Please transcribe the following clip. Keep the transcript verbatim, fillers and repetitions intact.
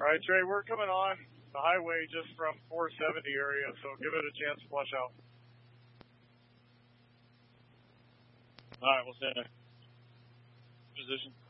All right, Trey, we're coming on the highway just from four seventy area, so give it a chance to flush out. All right, we'll stay in there. Position.